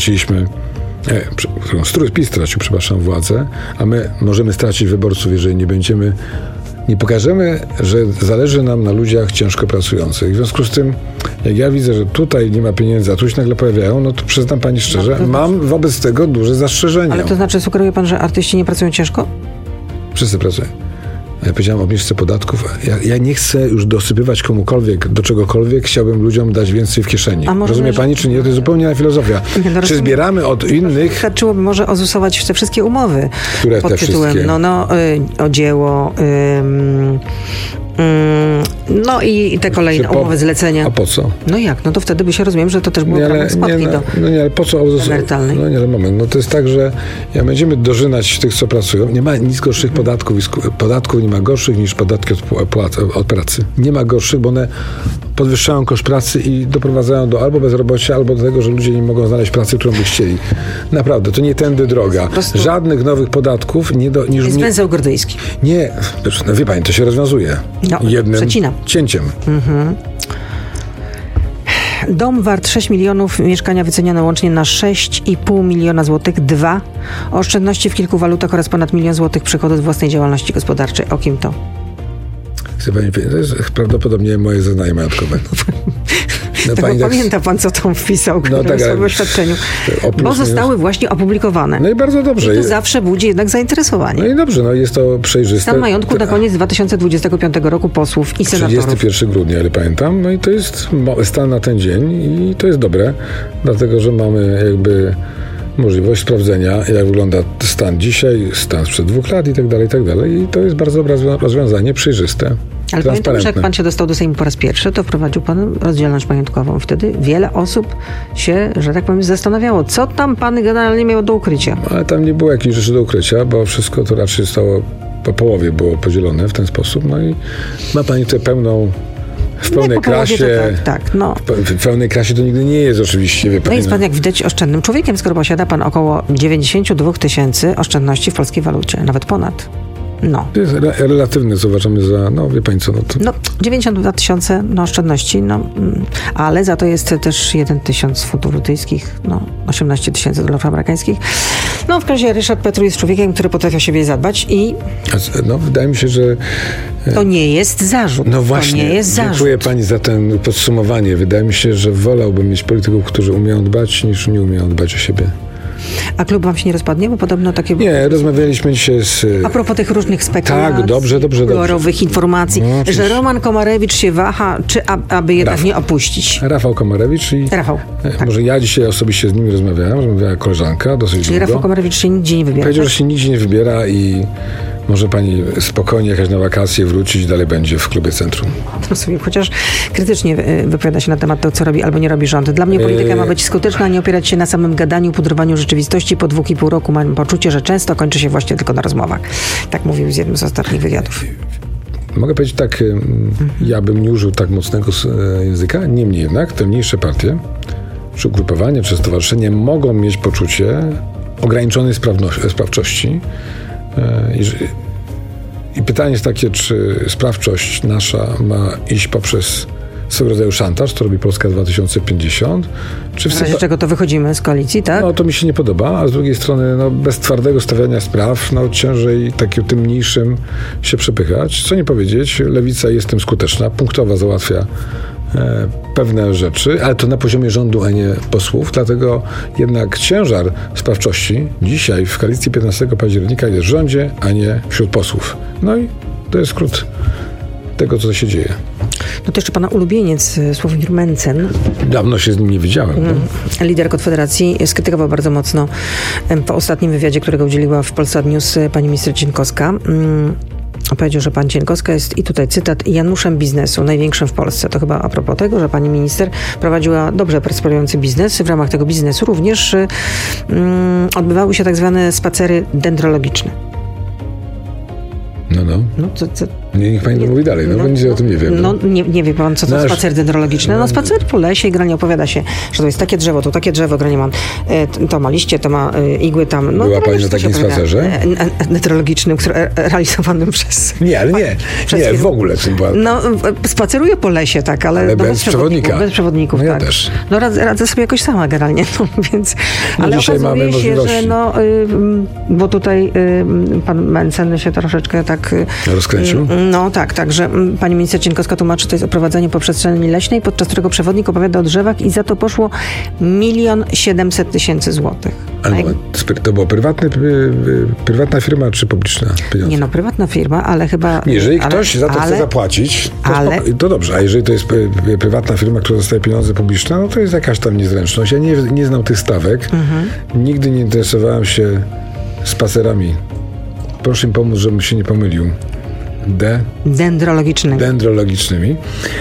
PiS stracił, władzę, a my możemy stracić wyborców, jeżeli nie pokażemy, że zależy nam na ludziach ciężko pracujących. W związku z tym, jak ja widzę, że tutaj nie ma pieniędzy, a tu się nagle pojawiają, no to przyznam pani szczerze, mam wobec tego duże zastrzeżenia. Ale to znaczy, sugeruje pan, że artyści nie pracują ciężko? Wszyscy pracują. Ja powiedziałem o obniżce podatków. Ja nie chcę już dosypywać komukolwiek do czegokolwiek. Chciałbym ludziom dać więcej w kieszeni. Rozumie pani, czy nie? To jest zupełnie inna filozofia. Czy zbieramy od innych... Wystarczyłoby może ozusować te wszystkie umowy. Które pod te tytułem, wszystkie? O dzieło... No i te kolejne umowy zlecenia. A po co? No jak? No to wtedy by się rozumiem, że to też było prawo składki do ale po co? emerytalnej. No nie, ale moment. No to jest tak, że będziemy dożynać tych, co pracują. Nie ma nic gorszych podatków nie ma gorszych niż podatki od pracy. Nie ma gorszych, bo one podwyższają koszt pracy i doprowadzają do albo bezrobocia, albo do tego, że ludzie nie mogą znaleźć pracy, którą by chcieli. Naprawdę, to nie tędy droga. Żadnych nowych podatków jest węzeł gordyjski. Nie, no wie pani, to się rozwiązuje. Jednym cięciem. Dom wart 6 milionów, mieszkania wycenione łącznie na 6,5 miliona złotych, 2. Oszczędności w kilku walutach oraz ponad 1 milion złotych przychodów z własnej działalności gospodarczej. O kim to? Chce pani powiedzieć, to jest prawdopodobnie moje zeznanie majątkowe. Pamięta pan, co tam wpisał w swoim oświadczeniu? Bo zostały właśnie opublikowane. No i bardzo dobrze. I to zawsze budzi jednak zainteresowanie. No i dobrze, jest to przejrzyste. Stan majątku na koniec 2025 roku posłów i senatorów. 31 grudnia, ale pamiętam. No i to jest stan na ten dzień i to jest dobre, dlatego, że mamy możliwość sprawdzenia, jak wygląda stan dzisiaj, stan sprzed 2 lat i tak dalej. I to jest bardzo dobre rozwiązanie, przejrzyste. Ale pamiętam, że jak pan się dostał do Sejmu po raz pierwszy, to wprowadził pan rozdzielność majątkową. Wtedy wiele osób się, że tak powiem, zastanawiało, co tam pan generalnie miał do ukrycia. Ale tam nie było jakichś rzeczy do ukrycia, bo wszystko to raczej zostało po połowie było podzielone w ten sposób. No i ma pani tutaj w pełnej krasie. W pełnej krasie to nigdy nie jest oczywiście. Jest pan, jak widać, oszczędnym człowiekiem, skoro posiada pan około 92 000 oszczędności w polskiej walucie, nawet ponad. To jest relatywne, co uważamy za, wie pani co, 92 000 oszczędności, ale za to jest też 1 000 funtów brytyjskich, 18 000 dolarów amerykańskich. W każdym razie Ryszard Petru jest człowiekiem, który potrafi o siebie zadbać i... wydaje mi się, że... To nie jest zarzut. No właśnie, to nie jest zarzut. Dziękuję pani za ten podsumowanie. Wydaje mi się, że wolałbym mieć polityków, którzy umieją dbać, niż nie umieją dbać o siebie. A klub wam się nie rozpadnie? Bo podobno takie... Nie, rozmawialiśmy dzisiaj A propos tych różnych spekulacji, tak, dobrze. kolorowych informacji, że Roman Komarewicz się waha, czy aby jednak nie opuścić. Rafał Komarewicz i... Rafał. Tak. Może ja dzisiaj osobiście z nimi rozmawiała koleżanka dosyć długo. Czyli Rafał Komarewicz się nigdzie nie wybiera. Powiedział, że się nigdzie nie wybiera i może pani spokojnie jechać na wakacje, wrócić, dalej będzie w klubie Centrum. Rozumiem, chociaż krytycznie wypowiada się na temat tego, co robi albo nie robi rząd. Dla mnie polityka ma być skuteczna, nie opierać się na samym gadaniu, pudrowaniu rzeczywistości. Po 2,5 roku mam poczucie, że często kończy się właśnie tylko na rozmowach. Tak mówił z jednym z ostatnich wywiadów. Mogę powiedzieć tak, ja bym nie użył tak mocnego języka, niemniej jednak te mniejsze partie, czy ugrupowanie, czy stowarzyszenie mogą mieć poczucie ograniczonej sprawczości. I pytanie jest takie, czy sprawczość nasza ma iść poprzez swego rodzaju szantaż, to robi Polska 2050. Czy w razie czego to wychodzimy z koalicji, tak? To mi się nie podoba, a z drugiej strony bez twardego stawiania spraw ciężej tym mniejszym się przepychać. Co nie powiedzieć, Lewica jest tym skuteczna, punktowa załatwia pewne rzeczy, ale to na poziomie rządu, a nie posłów, dlatego jednak ciężar sprawczości dzisiaj w koalicji 15 października jest w rządzie, a nie wśród posłów. I to jest skrót tego, co się dzieje. To jeszcze pana ulubieniec Sławomir Mencen. Dawno się z nim nie widziałem. Lider Konfederacji skrytykował bardzo mocno po ostatnim wywiadzie, którego udzieliła w Polsat News pani minister Cienkowska. Powiedział, że pani Cienkowska jest, i tutaj cytat, Januszem biznesu, największym w Polsce. To chyba a propos tego, że pani minister prowadziła dobrze prosperujący biznes. W ramach tego biznesu również odbywały się tak zwane spacery dendrologiczne. Niech pani to mówi dalej, bo nic o tym nie wiem. Nie wie pan, co to spacer dendrologiczny. Spacer po lesie i granie opowiada się, że to jest takie drzewo, to takie drzewo, granie ma, to ma liście, to ma igły tam. Była pani na takim spacerze? Dendrologicznym, realizowanym przez... Nie, ale nie w ogóle. Spaceruję po lesie, tak, ale bez przewodnika. Bez przewodników, tak. Ja też. Radzę sobie jakoś sama generalnie, więc... Ale dzisiaj mamy możliwości. Się, że bo tutaj pan Mencen się troszeczkę tak... rozkręcił? Także pani minister Cienkowska tłumaczy, to jest oprowadzenie po przestrzeni leśnej, podczas którego przewodnik opowiada o drzewach i za to poszło 1 700 000 złotych. Ale to była prywatna firma czy publiczna pieniądze? Nie, prywatna firma, ale chyba... Jeżeli ktoś za to chce zapłacić, to dobrze. A jeżeli to jest prywatna firma, która dostaje pieniądze publiczne, to jest jakaś tam niezręczność. Ja nie znam tych stawek. Nigdy nie interesowałem się spacerami. Proszę mi pomóc, żebym się nie pomylił. Dendrologicznymi.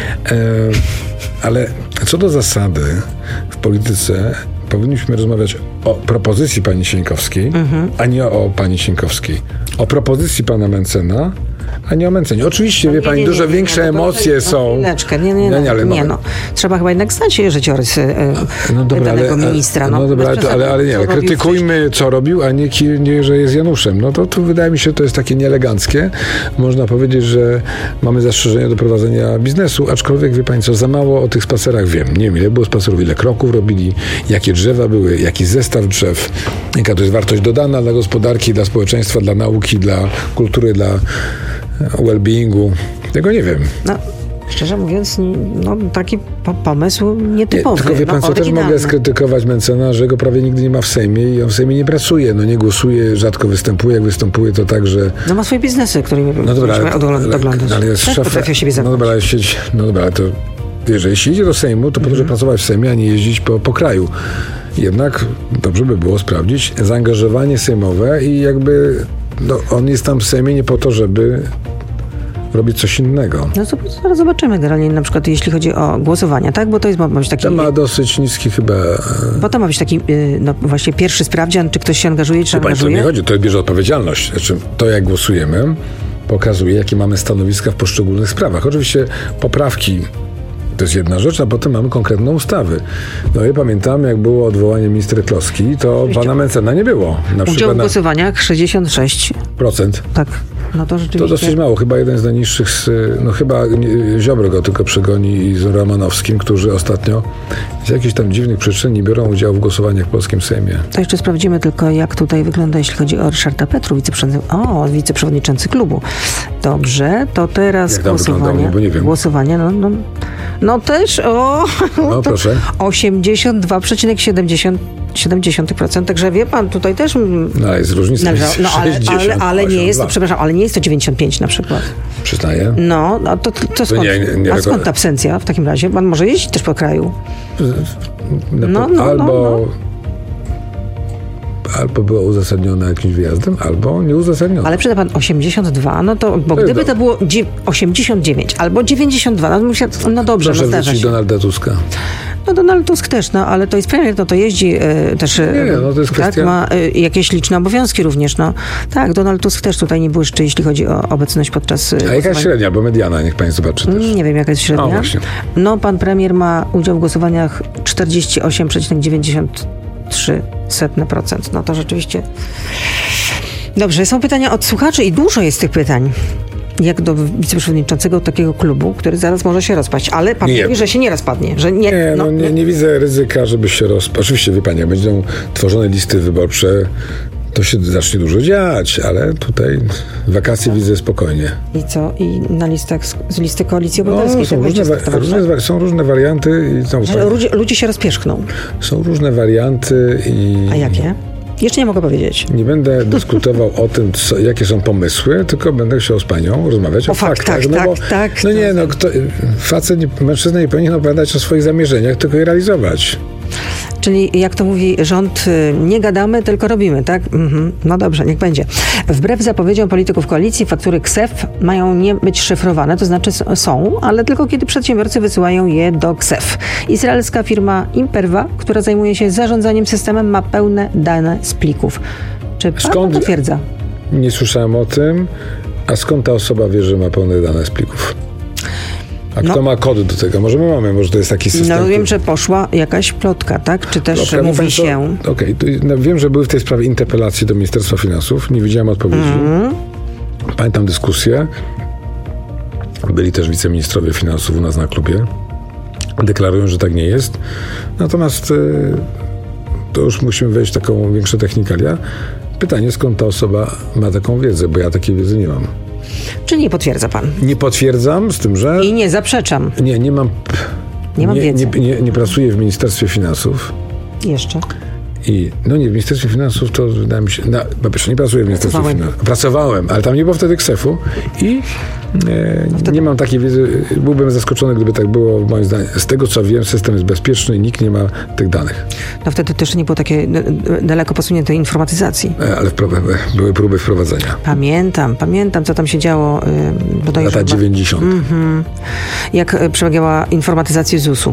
Ale co do zasady w polityce powinniśmy rozmawiać o propozycji pani Sieńkowskiej, a nie o pani Sieńkowskiej. O propozycji pana Mencena, a nie o Mencenie. Oczywiście, wie pani, dużo większe emocje są. Nie, trzeba chyba jednak znać życiorys danego ministra. Ale nie, krytykujmy, co robił, a nie, że jest Januszem. To wydaje mi się, to jest takie nieeleganckie. Można powiedzieć, że mamy zastrzeżenia do prowadzenia biznesu, aczkolwiek, wie pani co, za mało o tych spacerach wiem. Nie wiem, ile było spacerów, ile kroków robili, jakie drzewa były, jaki zestaw drzew, jaka to jest wartość dodana dla gospodarki, dla społeczeństwa, dla nauki, dla kultury, dla well-beingu. Tego nie wiem. Szczerze mówiąc, taki pomysł nietypowy. Tylko wie pan co, też mogę skrytykować Mencena, że go prawie nigdy nie ma w Sejmie i on w Sejmie nie pracuje. Nie głosuje, rzadko występuje. Jak występuje, to tak, że... ma swoje biznesy, którymi oglądać. Ale jest potrafią siebie zamknąć. Ale to jeżeli się idzie do Sejmu, to po to, żeby pracować w Sejmie, a nie jeździć po kraju. Jednak dobrze by było sprawdzić zaangażowanie sejmowe i jakby on jest tam w Sejmie nie po to, żeby robić coś innego. Zaraz zobaczymy generalnie, na przykład jeśli chodzi o głosowania, tak? Bo to ma być taki... To ma dosyć niski chyba... Bo to ma być taki, właśnie pierwszy sprawdzian, czy ktoś się angażuje, czy angażuje. To nie chodzi, to bierze odpowiedzialność. Znaczy, to jak głosujemy, pokazuje, jakie mamy stanowiska w poszczególnych sprawach. Oczywiście poprawki to jest jedna rzecz, a potem mamy konkretną ustawy. Ja pamiętam, jak było odwołanie ministra Kloski, to pana Mencena nie było. Udział w głosowaniach 66%. Tak. To rzeczywiście... To dosyć mało. Chyba jeden z najniższych, chyba Ziobro go tylko przegoni i z Romanowskim, którzy ostatnio z jakichś tam dziwnych przyczyn nie biorą udziału w głosowaniach w polskim Sejmie. To jeszcze sprawdzimy tylko, jak tutaj wygląda, jeśli chodzi o Ryszarda Petru, wiceprzewodniczący klubu. Dobrze, to teraz głosowanie. Bo nie wiem. Głosowanie, też proszę. 82,70%. Także wie pan, tutaj też... jest różnica. Ale nie jest to, przepraszam, ale nie jest to 95 na przykład. Przyznaję. To skąd? Skąd ta absencja w takim razie? Pan może jeździć też po kraju. Albo było uzasadnione jakimś wyjazdem, albo nieuzasadnione. Ale przyda pan 82, bo gdyby to było 89 albo 92, dobrze, proszę zdarza się. Donalda Tuska. Donald Tusk też, ale to jest premier, to jeździ też, to jest kwestia... ma jakieś liczne obowiązki również, Tak, Donald Tusk też tutaj nie błyszczy, jeśli chodzi o obecność podczas... A jaka jest średnia, bo mediana, niech pani zobaczy też. Nie wiem, jaka jest średnia. Właśnie. Pan premier ma udział w głosowaniach 48,93%. To rzeczywiście... Dobrze, są pytania od słuchaczy i dużo jest tych pytań. Jak do wiceprzewodniczącego takiego klubu, który zaraz może się rozpaść. Ale pan mówi, że się nie rozpadnie. Że nie widzę ryzyka, żeby się rozpadł. Oczywiście, wie pani, jak będą tworzone listy wyborcze, to się zacznie dużo dziać, ale tutaj wakacje widzę spokojnie. I co? I na listach, z listy Koalicji Obywatelskiej? Są różne warianty. Ludzie się rozpierzchną. Są różne warianty i... A jakie? Jeszcze nie mogę powiedzieć. Nie będę dyskutował o tym, jakie są pomysły, tylko będę chciał z panią rozmawiać o faktach. Mężczyzna nie powinien opowiadać o swoich zamierzeniach, tylko je realizować. Czyli jak to mówi rząd, nie gadamy, tylko robimy, tak? Dobrze, niech będzie. Wbrew zapowiedziom polityków koalicji, faktury KSEF mają nie być szyfrowane, to znaczy są, ale tylko kiedy przedsiębiorcy wysyłają je do KSEF. Izraelska firma Imperva, która zajmuje się zarządzaniem systemem, ma pełne dane z plików. Czy pan potwierdza? Nie słyszałem o tym. A skąd ta osoba wie, że ma pełne dane z plików? A kto ma kod do tego? Może my mamy, może to jest taki system. No wiem, że poszła jakaś plotka, tak? Czy też mówi się... Okej, wiem, że były w tej sprawie interpelacje do Ministerstwa Finansów. Nie widziałem odpowiedzi. Pamiętam dyskusję. Byli też wiceministrowie finansów u nas na klubie. Deklarują, że tak nie jest. Natomiast to już musimy wejść w taką większą technikalia. Pytanie, skąd ta osoba ma taką wiedzę, bo ja takiej wiedzy nie mam. Czy nie potwierdza pan? Nie potwierdzam, z tym, że... I nie zaprzeczam. Nie mam wiedzy. Nie pracuję w Ministerstwie Finansów. Jeszcze? I w Ministerstwie Finansów to wydaje mi się... Po pierwsze, nie pracuję w Ministerstwie Finansów. Pracowałem, ale tam nie było wtedy KSeF-u i nie mam takiej wiedzy. Byłbym zaskoczony, gdyby tak było, moim zdaniem. Z tego, co wiem, system jest bezpieczny i nikt nie ma tych danych. No wtedy też nie było takiej daleko posuniętej informatyzacji. Ale były próby wprowadzenia. Pamiętam, co tam się działo. Lata 90. Jak przebiegała informatyzacja ZUS-u.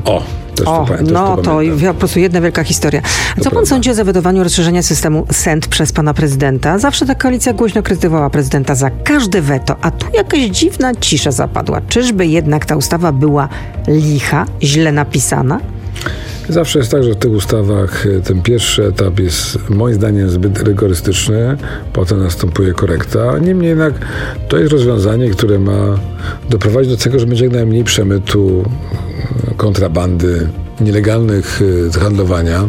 To po prostu jedna wielka historia. A co pan sądzi o zawetowaniu rozszerzenia systemu SENT przez pana prezydenta? Zawsze ta koalicja głośno krytykowała prezydenta za każde weto, a tu jakaś dziwna cisza zapadła. Czyżby jednak ta ustawa była licha, źle napisana? Zawsze jest tak, że w tych ustawach ten pierwszy etap jest moim zdaniem zbyt rygorystyczny, potem następuje korekta. Niemniej jednak to jest rozwiązanie, które ma doprowadzić do tego, że będzie jak najmniej przemytu, kontrabandy, nielegalnych handlowania.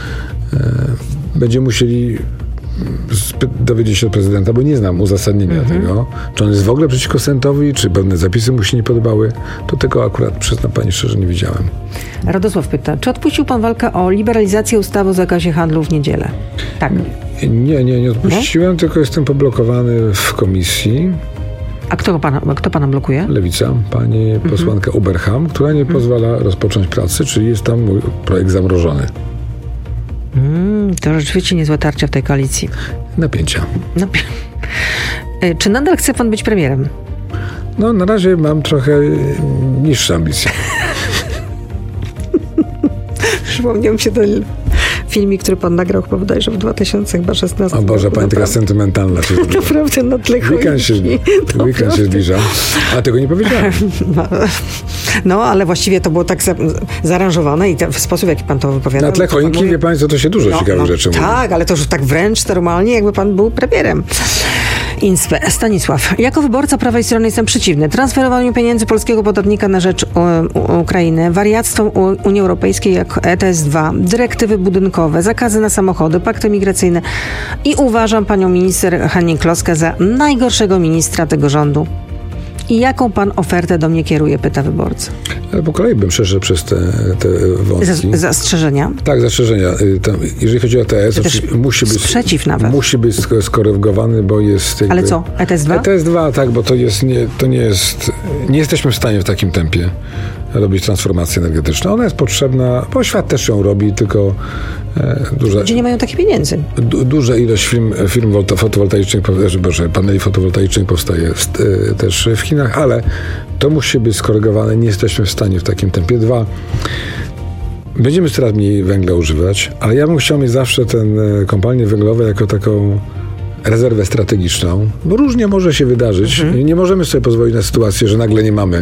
Będziemy musieli dowiedzieć się od prezydenta, bo nie znam uzasadnienia tego. Czy on jest w ogóle przeciwko SENT-owi, czy pewne zapisy mu się nie podobały. To tego akurat, przyznam pani szczerze, nie widziałem. Radosław pyta, czy odpuścił pan walkę o liberalizację ustawy o zakazie handlu w niedzielę? Tak. Nie odpuściłem, tylko jestem poblokowany w komisji. A kto pana blokuje? Lewica, pani posłanka Uberham, która nie pozwala rozpocząć pracy, czyli jest tam mój projekt zamrożony. To rzeczywiście niezłe tarcia w tej koalicji. Napięcia. Czy nadal chce pan być premierem? Na razie mam trochę niższe ambicje. Przypomniał mi się ten filmik, który pan nagrał chyba bodajże w 2016. O Boże, pani taka sentymentalna. Naprawdę na tle Weekend się zbliża. A tego nie powiedziałem. Ale właściwie to było tak zaaranżowane i w sposób, jaki pan to wypowiadał. Na tle choinki, wie państwo, to się dużo ciekawych rzeczy mówi. Tak, ale to już tak wręcz normalnie, jakby pan był premierem. Stanisław. Jako wyborca prawej strony jestem przeciwny transferowaniu pieniędzy polskiego podatnika na rzecz Ukrainy, wariactwom Unii Europejskiej jak ETS-2, dyrektywy budynkowe, zakazy na samochody, pakty migracyjne i uważam panią minister Hennig-Kloskę za najgorszego ministra tego rządu. I jaką pan ofertę do mnie kieruje, pyta wyborca. Ale po kolei bym przeszedł przez te wątki. Zastrzeżenia? Tak, zastrzeżenia. Jeżeli chodzi o ETS, musi być sprzeciw nawet. Musi być skorygowany, bo jest... Ale co? ETS-2? ETS-2, tak, bo to nie jest... Nie jesteśmy w stanie w takim tempie robić transformację energetyczną. Ona jest potrzebna, bo świat też ją robi, tylko ludzie nie mają takich pieniędzy. Duża ilość firm fotowoltaicznych, paneli fotowoltaicznych powstaje też w Chinach, ale to musi być skorygowane. Nie jesteśmy w stanie w takim tempie. 2. Będziemy coraz mniej węgla używać, ale ja bym chciał mieć zawsze kopalnie węglowe jako taką rezerwę strategiczną, bo różnie może się wydarzyć. Nie możemy sobie pozwolić na sytuację, że nagle nie mamy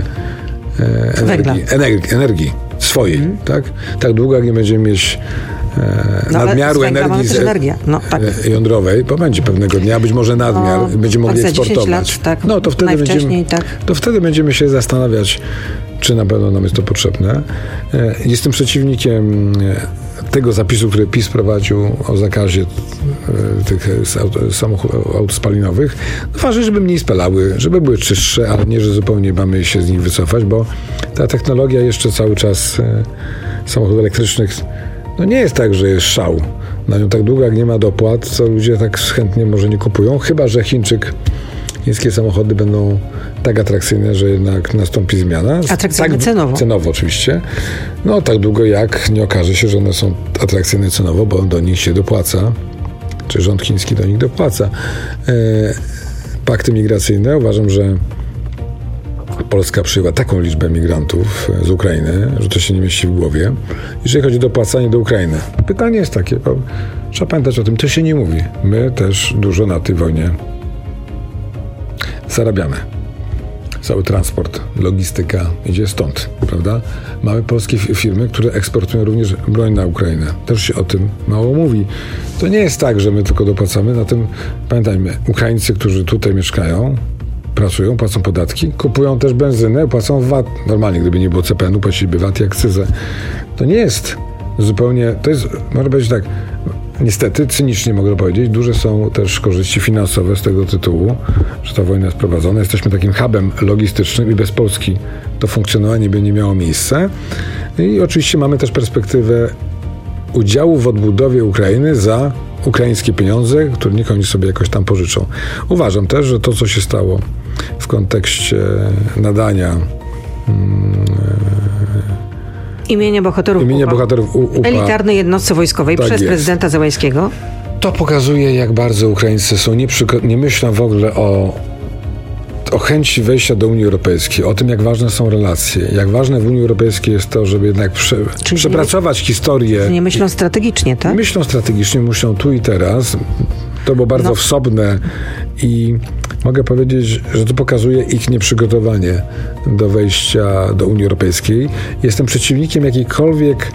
energii swojej, tak? Tak długo, jak nie będziemy mieć nadmiaru energii jądrowej, bo będzie pewnego dnia, być może nadmiar, będziemy mogli eksportować. Lat, tak, to wtedy będziemy się zastanawiać, czy na pewno nam jest to potrzebne. Jestem przeciwnikiem tego zapisu, który PiS prowadził o zakazie tych aut spalinowych. Ważne, żeby mniej spalały, żeby były czystsze, ale nie, że zupełnie mamy się z nich wycofać, bo ta technologia jeszcze cały czas samochodów elektrycznych nie jest tak, że jest szał. Na nią tak długo, jak nie ma dopłat, to ludzie tak chętnie może nie kupują, chyba że chińskie samochody będą tak atrakcyjne, że jednak nastąpi zmiana. Atrakcyjne cenowo. Cenowo oczywiście. Tak długo jak nie okaże się, że one są atrakcyjne cenowo, bo do nich się dopłaca. Czy rząd chiński do nich dopłaca. Pakty migracyjne. Uważam, że Polska przyjęła taką liczbę migrantów z Ukrainy, że to się nie mieści w głowie. Jeżeli chodzi o dopłacanie do Ukrainy. Pytanie jest takie, bo trzeba pamiętać o tym, to się nie mówi. My też dużo na tej wojnie zarabiamy. Cały transport, logistyka idzie stąd, prawda? Mamy polskie firmy, które eksportują również broń na Ukrainę. Też się o tym mało mówi. To nie jest tak, że my tylko dopłacamy. Na tym, pamiętajmy, Ukraińcy, którzy tutaj mieszkają, pracują, płacą podatki, kupują też benzynę, płacą VAT. Normalnie, gdyby nie było CPN-u, płaciliby VAT i akcyzę. To nie jest zupełnie, to jest, można powiedzieć tak, niestety, cynicznie mogę powiedzieć, duże są też korzyści finansowe z tego tytułu, że ta wojna jest prowadzona. Jesteśmy takim hubem logistycznym i bez Polski to funkcjonowanie by nie miało miejsca. I oczywiście mamy też perspektywę udziału w odbudowie Ukrainy za ukraińskie pieniądze, które niech oni sobie jakoś tam pożyczą. Uważam też, że to, co się stało w kontekście nadania imienia bohaterów UPA, elitarnej jednostce wojskowej tak przez prezydenta Zełańskiego. To pokazuje, jak bardzo Ukraińcy są nie myślą w ogóle o chęci wejścia do Unii Europejskiej, o tym, jak ważne są relacje, jak ważne w Unii Europejskiej jest to, żeby jednak przepracować historię. Nie myślą strategicznie, tak? Myślą strategicznie, myślą tu i teraz. To było bardzo wsobne i mogę powiedzieć, że to pokazuje ich nieprzygotowanie do wejścia do Unii Europejskiej. Jestem przeciwnikiem jakiejkolwiek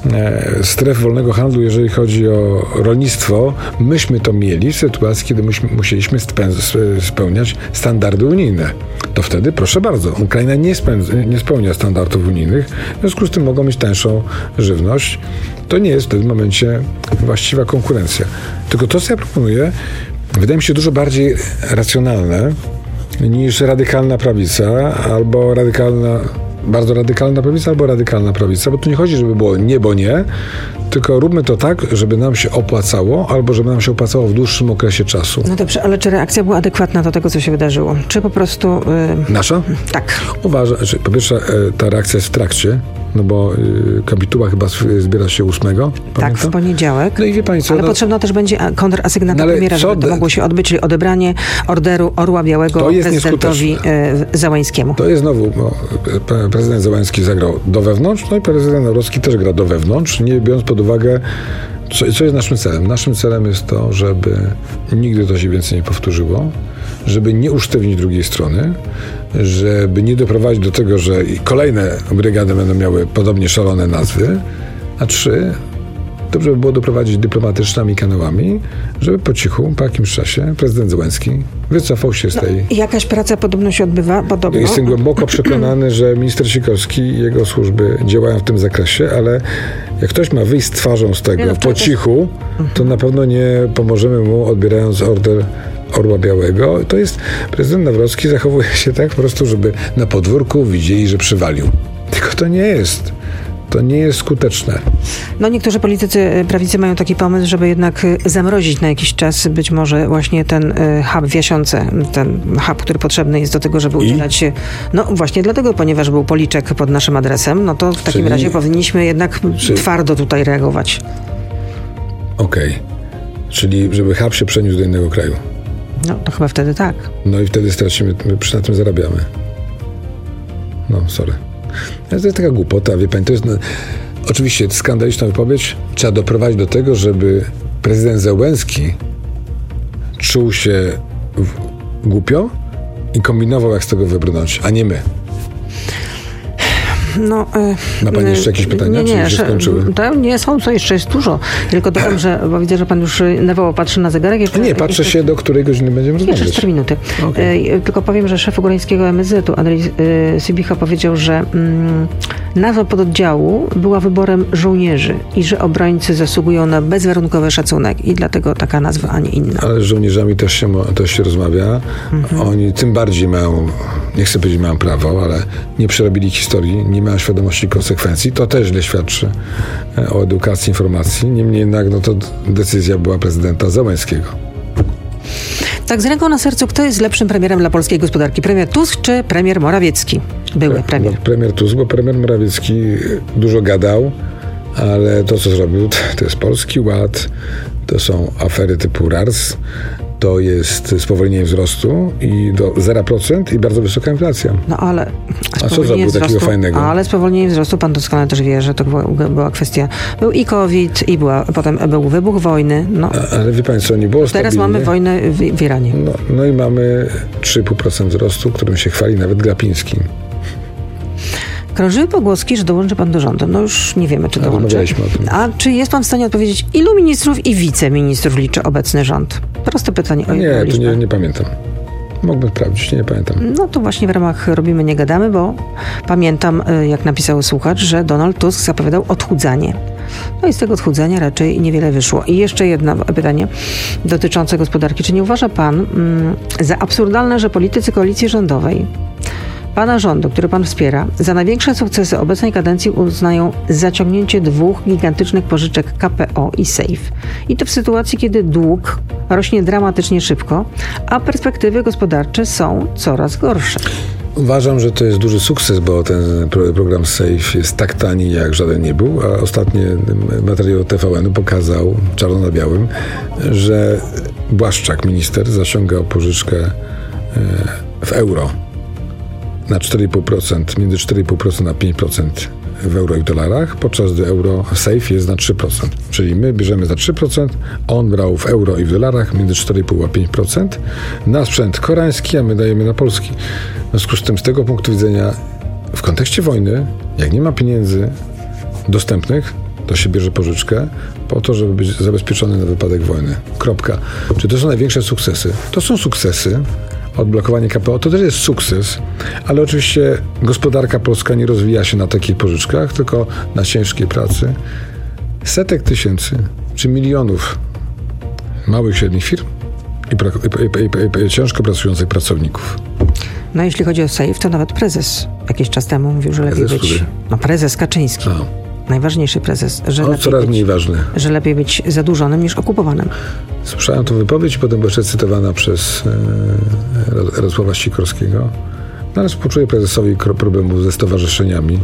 stref wolnego handlu, jeżeli chodzi o rolnictwo. Myśmy to mieli w sytuacji, kiedy musieliśmy spełniać standardy unijne. To wtedy, proszę bardzo, Ukraina nie spełnia standardów unijnych, w związku z tym mogą mieć tańszą żywność. To nie jest w tym momencie właściwa konkurencja. Tylko to, co ja proponuję, wydaje mi się dużo bardziej racjonalne niż radykalna prawica albo bardzo radykalna prawica albo radykalna prawica, bo tu nie chodzi, żeby było nie, bo nie, tylko róbmy to tak, żeby nam się opłacało, albo żeby nam się opłacało w dłuższym okresie czasu. No dobrze, ale czy reakcja była adekwatna do tego, co się wydarzyło? Czy po prostu... Nasza? Tak. Uważam, że po pierwsze ta reakcja jest w trakcie, no bo kapituła chyba zbiera się 8. Pamiętam? Tak, w poniedziałek. No i wie pani co? Ale potrzebna też będzie kontrasygnata premiera, żeby to mogło się odbyć, czyli odebranie orderu Orła Białego prezydentowi Zełańskiemu. To jest znowu, prezydent Zełański zagrał do wewnątrz, no i prezydent Nawrocki też gra do wewnątrz, nie biorąc pod uwagę, co jest naszym celem. Naszym celem jest to, żeby nigdy to się więcej nie powtórzyło, żeby nie usztywnić drugiej strony, żeby nie doprowadzić do tego, że kolejne brygady będą miały podobnie szalone nazwy, a 3, dobrze by było doprowadzić dyplomatycznymi kanałami, żeby po cichu, po jakimś czasie prezydent Zełański wycofał się z tej... Jakaś praca podobno się odbywa, podobno. Jestem głęboko przekonany, że minister Sikorski i jego służby działają w tym zakresie, ale jak ktoś ma wyjść z twarzą z tego po cichu, to na pewno nie pomożemy mu, odbierając order Orła Białego. To jest, prezydent Nawrocki zachowuje się tak po prostu, żeby na podwórku widzieli, że przywalił. Tylko to nie jest skuteczne. No niektórzy politycy prawicy mają taki pomysł, żeby jednak zamrozić na jakiś czas być może właśnie ten hub w Jasionce, ten hub, który potrzebny jest do tego, żeby udzielać się. No właśnie dlatego, ponieważ był policzek pod naszym adresem, no to w takim razie powinniśmy jednak twardo tutaj reagować. Okej. Czyli żeby hub się przeniósł do innego kraju. No to chyba wtedy tak. No i wtedy stracimy, na tym zarabiamy. No, sorry. To jest taka głupota, wie pani, to jest oczywiście skandaliczna wypowiedź. Trzeba doprowadzić do tego, żeby prezydent Zełenski czuł się głupio i kombinował, jak z tego wybrnąć, a nie my. No, ma pani jeszcze jakieś pytania? Nie, czy się skończyły? To nie są, co jeszcze jest dużo. Tylko dodam, bo widzę, że pan już nerwowo patrzy na zegarek. Nie, patrzę się, do której godziny będziemy rozmawiać. Jeszcze 4 minuty. Okay. Tylko powiem, że szef ukraińskiego MSZ-u, Andrzej Sybicha, powiedział, że nazwa pododdziału była wyborem żołnierzy i że obrońcy zasługują na bezwarunkowy szacunek i dlatego taka nazwa, a nie inna. Ale z żołnierzami też się rozmawia. Oni tym bardziej mają, nie chcę powiedzieć mają prawo, ale nie przerobili historii, nie mają świadomości konsekwencji. To też źle świadczy o edukacji, informacji. Niemniej jednak to decyzja była prezydenta Zełańskiego. Tak z ręką na sercu, kto jest lepszym premierem dla polskiej gospodarki? Premier Tusk czy premier Morawiecki? Były premier. No, premier Tusk, bo premier Morawiecki dużo gadał, ale to, co zrobił, to jest Polski Ład, to są afery typu RARS, to jest spowolnienie wzrostu i do 0% i bardzo wysoka inflacja. No ale... A co zrobił takiego fajnego? Ale spowolnienie wzrostu, pan doskonale też wie, że to była kwestia... Był i COVID, i potem był wybuch wojny. No. Ale wie pan co, nie było Teraz stabilnie. mamy wojnę w Iranie. No i mamy 3,5% wzrostu, którym się chwali nawet Glapiński. Krążyły pogłoski, że dołączy pan do rządu. No już nie wiemy, czy dołączy. Rozmawialiśmy o tym. A czy jest pan w stanie odpowiedzieć, ilu ministrów i wiceministrów liczy obecny rząd? Proste pytanie o Nie, to nie pamiętam. Mógłbym sprawdzić, nie pamiętam. No to właśnie w ramach Robimy Nie Gadamy, bo pamiętam, jak napisał słuchacz, że Donald Tusk zapowiadał odchudzanie. No i z tego odchudzania raczej niewiele wyszło. I jeszcze jedno pytanie dotyczące gospodarki. Czy nie uważa pan za absurdalne, że politycy koalicji rządowej, pana rządu, który pan wspiera, za największe sukcesy obecnej kadencji uznają zaciągnięcie 2 gigantycznych pożyczek KPO i SAFE. I to w sytuacji, kiedy dług rośnie dramatycznie szybko, a perspektywy gospodarcze są coraz gorsze. Uważam, że to jest duży sukces, bo ten program SAFE jest tak tani, jak żaden nie był, a ostatni materiał TVN-u pokazał czarno na białym, że Błaszczak, minister, zaciągał pożyczkę w euro na 4,5%, między 4,5% a 5% w euro i w dolarach, podczas gdy euro SAFE jest na 3%. Czyli my bierzemy za 3%, on brał w euro i w dolarach między 4,5% a 5%, na sprzęt koreański, a my dajemy na polski. W związku z tym, z tego punktu widzenia, w kontekście wojny, jak nie ma pieniędzy dostępnych, to się bierze pożyczkę po to, żeby być zabezpieczony na wypadek wojny. Kropka. Czy to są największe sukcesy? To są sukcesy. Odblokowanie KPO to też jest sukces, ale oczywiście gospodarka polska nie rozwija się na takich pożyczkach, tylko na ciężkiej pracy setek tysięcy czy milionów małych i średnich firm i ciężko pracujących pracowników. No jeśli chodzi o SAFE, to nawet prezes jakiś czas temu mówił, że lepiej być... No prezes Kaczyński. Najważniejszy prezes, że coraz mniej ważny. Że lepiej być zadłużonym niż okupowanym. Słyszałem tę wypowiedź i potem była jeszcze cytowana przez Jarosława Sikorskiego. No ale współczuję prezesowi problemu ze stowarzyszeniami.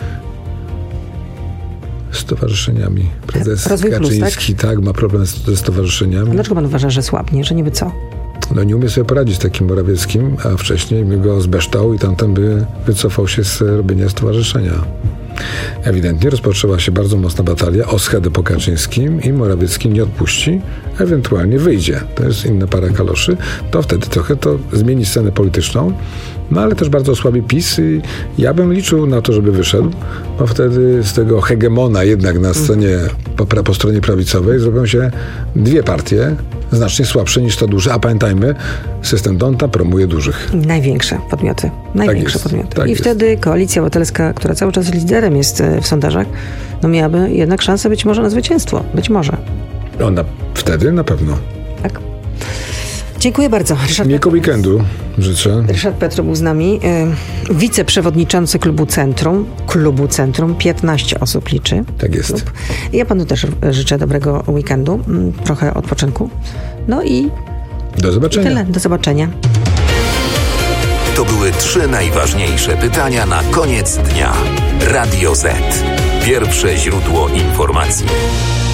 Prezes Rozwój Kaczyński Plus, tak, ma problem ze stowarzyszeniami. A dlaczego pan uważa, że słabnie, że niby co? No nie umie sobie poradzić z takim Morawieckim, a wcześniej by go zbeształ i tamten by wycofał się z robienia stowarzyszenia. Ewidentnie rozpoczęła się bardzo mocna batalia o schedę po Kaczyńskim i Morawiecki nie odpuści, ewentualnie wyjdzie. To jest inna para kaloszy. To wtedy trochę to zmieni scenę polityczną, no ale też bardzo osłabi PiS i ja bym liczył na to, żeby wyszedł, bo wtedy z tego hegemona jednak na scenie po stronie prawicowej zrobią się dwie partie, znacznie słabsze niż to duże, a pamiętajmy, system Donta promuje dużych. Największe podmioty. Tak I jest. Wtedy Koalicja Obywatelska, która cały czas liderem jest w sondażach, no miałaby jednak szansę być może na zwycięstwo. Być może. Ona wtedy na pewno. Tak. Dziękuję bardzo. Miłego weekendu życzę. Ryszard Petru był z nami, wiceprzewodniczący klubu Centrum. 15 osób liczy. Tak jest. Klub. Ja panu też życzę dobrego weekendu, trochę odpoczynku. No i do zobaczenia. Tyle. Do zobaczenia. To były 3 najważniejsze pytania na koniec dnia. Radio Z. Pierwsze źródło informacji.